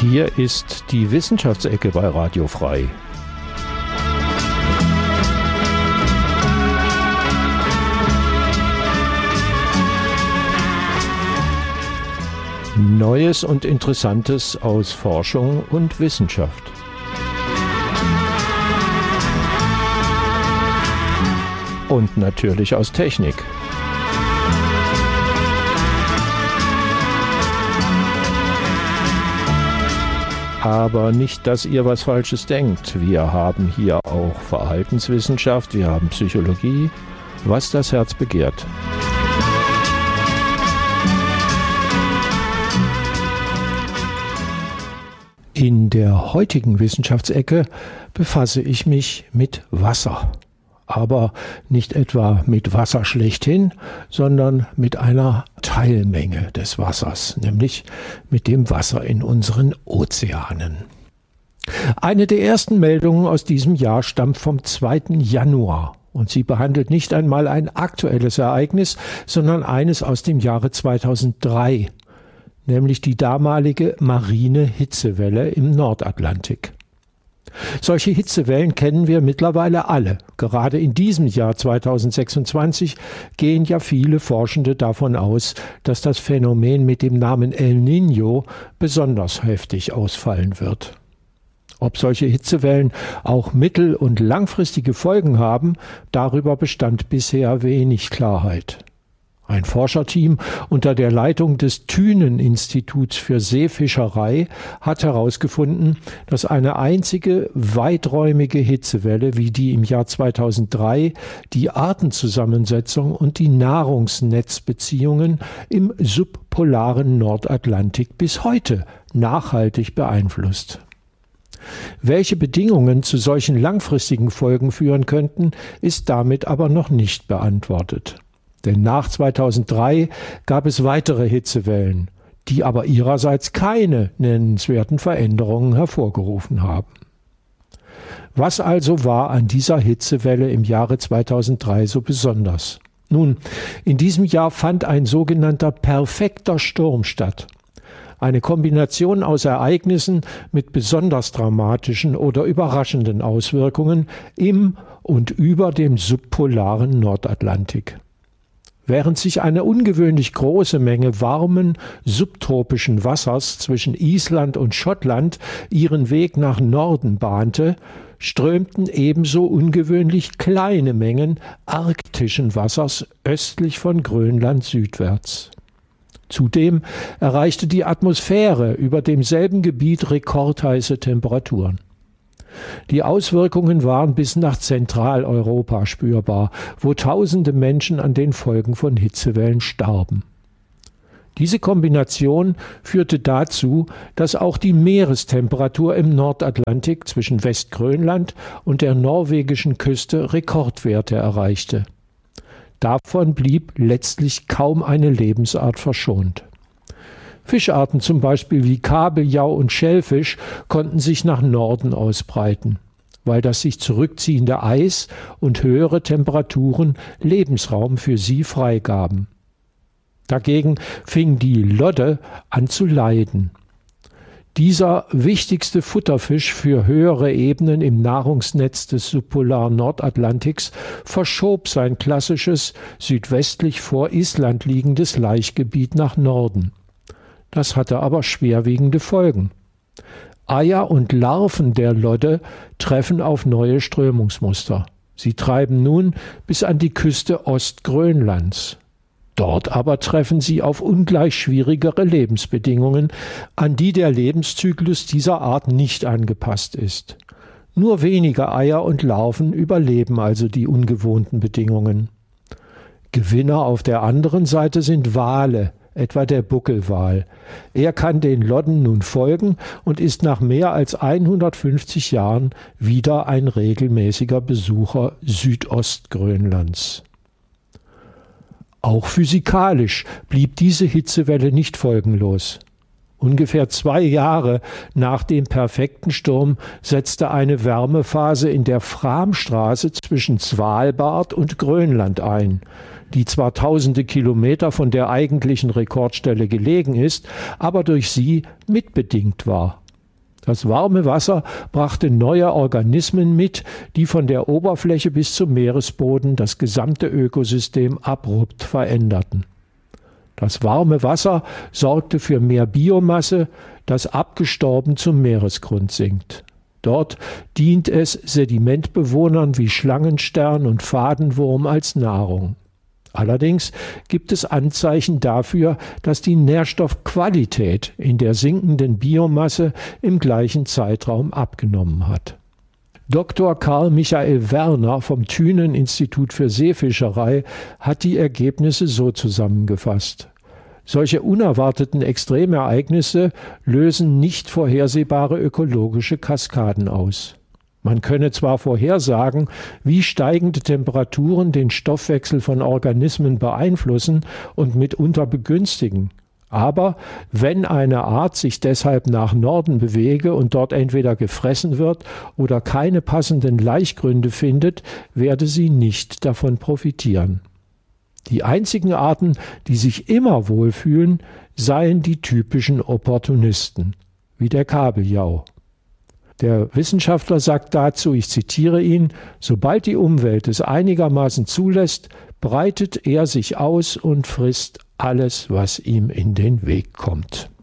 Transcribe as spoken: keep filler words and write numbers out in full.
Hier ist die Wissenschaftsecke bei Radio Frei. Neues und Interessantes aus Forschung und Wissenschaft. Und natürlich aus Technik. Aber nicht, dass ihr was Falsches denkt. Wir haben hier auch Verhaltenswissenschaft, wir haben Psychologie, was das Herz begehrt. In der heutigen Wissenschaftsecke befasse ich mich mit Wasser. Aber nicht etwa mit Wasser schlechthin, sondern mit einer Teilmenge des Wassers, nämlich mit dem Wasser in unseren Ozeanen. Eine der ersten Meldungen aus diesem Jahr stammt vom zweiten Januar und sie behandelt nicht einmal ein aktuelles Ereignis, sondern eines aus dem Jahre zweitausenddrei, nämlich die damalige marine Hitzewelle im Nordatlantik. Solche Hitzewellen kennen wir mittlerweile alle. Gerade in diesem Jahr zweitausendsechsundzwanzig gehen ja viele Forschende davon aus, dass das Phänomen mit dem Namen El Niño besonders heftig ausfallen wird. Ob solche Hitzewellen auch mittel- und langfristige Folgen haben, darüber bestand bisher wenig Klarheit. Ein Forscherteam unter der Leitung des Thünen-Instituts für Seefischerei hat herausgefunden, dass eine einzige weiträumige Hitzewelle wie die im Jahr zweitausenddrei die Artenzusammensetzung und die Nahrungsnetzbeziehungen im subpolaren Nordatlantik bis heute nachhaltig beeinflusst. Welche Bedingungen zu solchen langfristigen Folgen führen könnten, ist damit aber noch nicht beantwortet. Denn nach zweitausenddrei gab es weitere Hitzewellen, die aber ihrerseits keine nennenswerten Veränderungen hervorgerufen haben. Was also war an dieser Hitzewelle im Jahre zweitausenddrei so besonders? Nun, in diesem Jahr fand ein sogenannter perfekter Sturm statt. Eine Kombination aus Ereignissen mit besonders dramatischen oder überraschenden Auswirkungen im und über dem subpolaren Nordatlantik. Während sich eine ungewöhnlich große Menge warmen, subtropischen Wassers zwischen Island und Schottland ihren Weg nach Norden bahnte, strömten ebenso ungewöhnlich kleine Mengen arktischen Wassers östlich von Grönland südwärts. Zudem erreichte die Atmosphäre über demselben Gebiet rekordheiße Temperaturen. Die Auswirkungen waren bis nach Zentraleuropa spürbar, wo tausende Menschen an den Folgen von Hitzewellen starben. Diese Kombination führte dazu, dass auch die Meerestemperatur im Nordatlantik zwischen Westgrönland und der norwegischen Küste Rekordwerte erreichte. Davon blieb letztlich kaum eine Lebensart verschont. Fischarten zum Beispiel wie Kabeljau und Schellfisch konnten sich nach Norden ausbreiten, weil das sich zurückziehende Eis und höhere Temperaturen Lebensraum für sie freigaben. Dagegen fing die Lodde an zu leiden. Dieser wichtigste Futterfisch für höhere Ebenen im Nahrungsnetz des subpolaren Nordatlantiks verschob sein klassisches südwestlich vor Island liegendes Laichgebiet nach Norden. Das hatte aber schwerwiegende Folgen. Eier und Larven der Lodde treffen auf neue Strömungsmuster. Sie treiben nun bis an die Küste Ostgrönlands. Dort aber treffen sie auf ungleich schwierigere Lebensbedingungen, an die der Lebenszyklus dieser Art nicht angepasst ist. Nur wenige Eier und Larven überleben also die ungewohnten Bedingungen. Gewinner auf der anderen Seite sind Wale, etwa der Buckelwal. Er kann den Lodden nun folgen und ist nach mehr als hundertfünfzig Jahren wieder ein regelmäßiger Besucher Südostgrönlands. Auch physikalisch blieb diese Hitzewelle nicht folgenlos. Ungefähr zwei Jahre nach dem perfekten Sturm setzte eine Wärmephase in der Framstraße zwischen Svalbard und Grönland ein, die zwar tausende Kilometer von der eigentlichen Rekordstelle gelegen ist, aber durch sie mitbedingt war. Das warme Wasser brachte neue Organismen mit, die von der Oberfläche bis zum Meeresboden das gesamte Ökosystem abrupt veränderten. Das warme Wasser sorgte für mehr Biomasse, das abgestorben zum Meeresgrund sinkt. Dort dient es Sedimentbewohnern wie Schlangenstern und Fadenwurm als Nahrung. Allerdings gibt es Anzeichen dafür, dass die Nährstoffqualität in der sinkenden Biomasse im gleichen Zeitraum abgenommen hat. Doktor Karl Michael Werner vom Thünen-Institut für Seefischerei hat die Ergebnisse so zusammengefasst. Solche unerwarteten Extremereignisse lösen nicht vorhersehbare ökologische Kaskaden aus. Man könne zwar vorhersagen, wie steigende Temperaturen den Stoffwechsel von Organismen beeinflussen und mitunter begünstigen, aber wenn eine Art sich deshalb nach Norden bewege und dort entweder gefressen wird oder keine passenden Laichgründe findet, werde sie nicht davon profitieren. Die einzigen Arten, die sich immer wohlfühlen, seien die typischen Opportunisten, wie der Kabeljau. Der Wissenschaftler sagt dazu, ich zitiere ihn, sobald die Umwelt es einigermaßen zulässt, breitet er sich aus und frisst alles, was ihm in den Weg kommt.